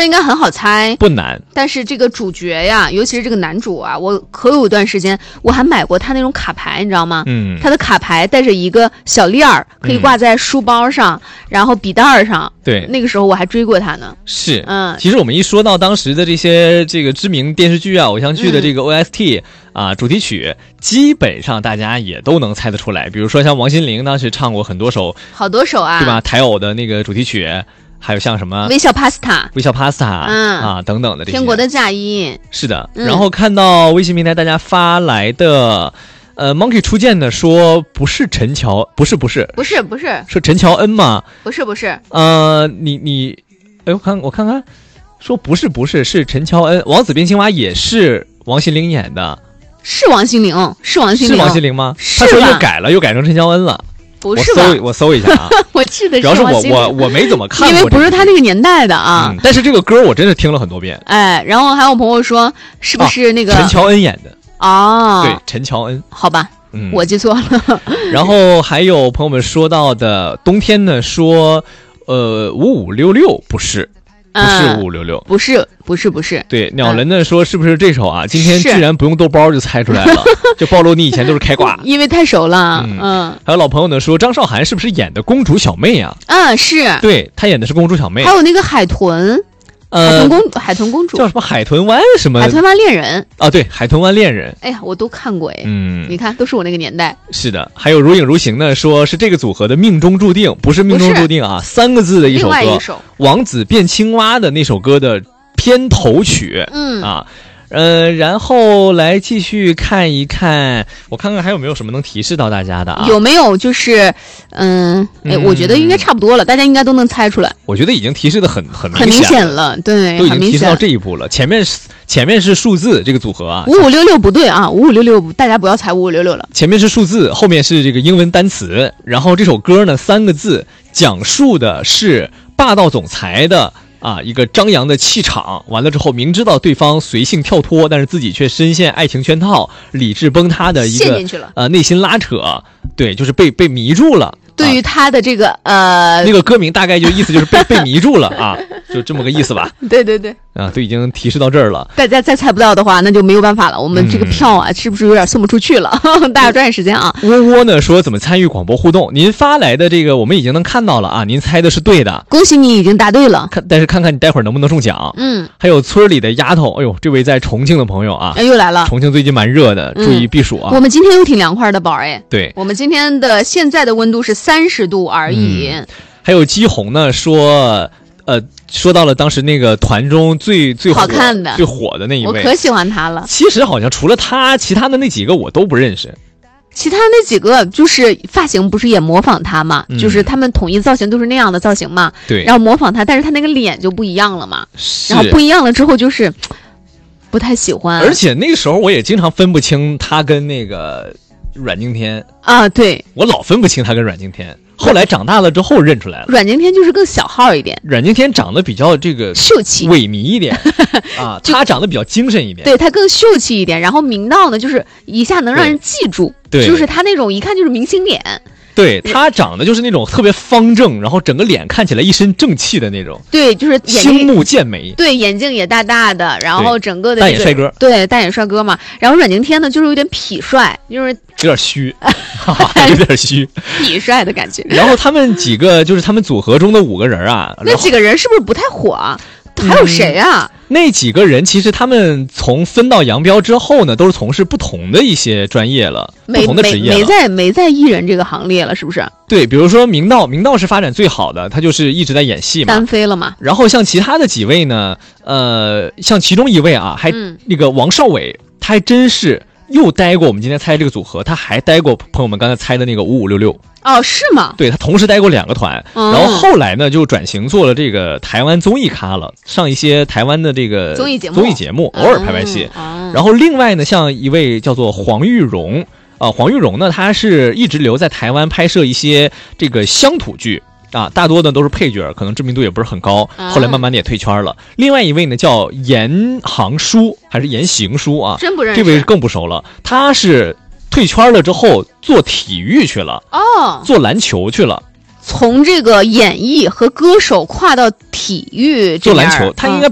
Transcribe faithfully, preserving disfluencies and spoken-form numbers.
应该很好猜， 不难。 但是这个主角呀，尤其是这个男主啊，我可有一段时间我还买过他那种卡牌，你知道吗？ 嗯， 他的卡牌带着一个小链儿，可以挂在书包上，嗯、然后笔袋上。 对， 那个时候我还追过他呢。 是， 嗯， 其实我们一说到当时的这些这个知名电视剧啊、偶像剧的这个 O S T、嗯、啊主题曲，基本上大家也都能猜得出来。比如说像王心凌当时唱过很多首， 好多首啊， 对吧？台偶的那个主题曲，还有像什么微笑 Pasta、 微笑 Pasta， 嗯啊等等的这些。 天国的嫁衣。 是的， 嗯、 然后看到微信平台大家发来的。呃 ，Monkey 初见的说不是陈乔，不是不是不是不是是陈乔恩吗？ 不是不是， 呃，你你，哎，我看我看看，说不是不是是陈乔恩，王子变青蛙也是王心凌演的， 是王心凌，是王心凌， 是王心凌吗？ 是他说又改了，又改成陈乔恩了， 不是吧？ 我搜我搜一下啊， 我记得是主要是王心凌， 我我我没怎么看过， 因为不是他那个年代的啊、 嗯。但是这个歌我真是听了很多遍， 哎，然后还有朋友说是不是那个、 啊、陈乔恩演的？ 哦， 对，陈乔恩， 好吧。 嗯， 我记错了。 然后还有朋友们说到的冬天呢，说，呃，五五六六不是，不是五五六六， 不是，不是，不是。 对，鸟人呢、嗯、说是不是这首啊？今天居然不用逗包就猜出来了，就暴露你以前都是开挂， 因为太熟了。 嗯。 嗯还有老朋友呢说张韶涵是不是演的公主小妹啊？ 嗯，是。 对，她演的是公主小妹。 还有那个海豚。 呃， 海豚公海豚公主叫什么？海豚湾什么？ 海豚湾恋人啊，对，海豚湾恋人。 哎呀，我都看过哎。 嗯， 你看，都是我那个年代。 是的，还有如影如形呢，说是这个组合的命中注定，不是命中注定啊，三个字的一首歌， 另外一首王子变青蛙的那首歌的片头曲。 嗯啊。呃，然后来继续看一看，我看看还有没有什么能提示到大家的啊？ 有没有就是，嗯，哎、嗯，我觉得应该差不多了，大家应该都能猜出来。 我觉得已经提示的很很很明显了，对， 都已经提示到这一步了。前面是前面是数字，这个组合啊， 五五六六不对啊，五五六六，大家不要猜五五六六了。 前面是数字，后面是这个英文单词，然后这首歌呢三个字，讲述的是霸道总裁的。啊，一个张扬的气场，完了之后明知道对方随性跳脱，但是自己却深陷爱情圈套，理智崩塌的一个呃内心拉扯，对，就是被被迷住了。 对于他的这个、啊、呃， 那个歌名大概就意思就是被被迷住了啊，就这么个意思吧。 对对对， 啊，都已经提示到这儿了。 大家再猜不到的话，那就没有办法了。我们这个票啊，嗯、是不是有点送不出去了？大家抓紧时间啊！ 窝窝呢说怎么参与广播互动？您发来的这个我们已经能看到了啊，您猜的是对的， 恭喜你已经答对了。 看，但是看看你待会儿能不能中奖。 嗯， 还有村里的丫头，哎呦，这位在重庆的朋友啊， 哎又来了。 重庆最近蛮热的，注意避暑啊。 嗯、我们今天又挺凉快的，宝儿哎。 对， 我们今天的现在的温度是三十度而已。 嗯、还有姬红呢说，呃，说到了当时那个团中最最火好看的、 最火的那一位， 我可喜欢他了。 其实好像除了他，其他的那几个我都不认识。 其他那几个就是发型不是也模仿他嘛、嗯、就是他们统一造型都是那样的造型嘛， 对， 然后模仿他，但是他那个脸就不一样了嘛， 是， 然后不一样了之后就是不太喜欢。 而且那个时候我也经常分不清他跟那个阮经天啊，对， 我老分不清他跟阮经天，后来长大了之后认出来了。 阮经天就是更小号一点， 阮经天长得比较这个秀气萎靡一点啊，他长得比较精神一点， 对，他更秀气一点。然后明道呢，就是一下能让人记住， 对， 就是他那种一看就是明星脸。 对，他长得就是那种特别方正，然后整个脸看起来一身正气的那种。 对，就是青目健眉。 对，眼睛也大大的，然后整个的、这个、 大眼帅哥。 对，大眼帅哥嘛。然后阮经天呢，就是有点痞帅，就是有点虚，有点虚， 痞帅的感觉。 然后他们几个就是他们组合中的五个人啊， 那几个人是不是不太火啊？还有谁啊、 嗯？那几个人其实他们从分道扬镳之后呢，都是从事不同的一些专业了，不同的职业了， 没没在没在艺人这个行列了，是不是？ 对，比如说明道，明道是发展最好的，他就是一直在演戏嘛， 单飞了嘛。 然后像其他的几位呢，呃，像其中一位啊，还、嗯、那个王少伟，他还真是又待过我们今天猜这个组合，他还待过朋友们刚才猜的那个五五六六。 哦，是吗？ 对，他同时待过两个团、嗯、然后后来呢就转型做了这个台湾综艺咖了，上一些台湾的这个综艺节目综艺节目，偶尔拍拍戏、 嗯嗯、 然后另外呢像一位叫做黄玉荣啊、呃，黄玉荣呢他是一直留在台湾拍摄一些这个乡土剧啊，大多呢都是配角，可能知名度也不是很高，后来慢慢的也退圈了、嗯、另外一位呢叫严行书还是严行书啊， 真不认识， 这位更不熟了，他是退圈了之后做体育去了哦， 做篮球去了， 从这个演艺和歌手跨到体育做篮球，他应该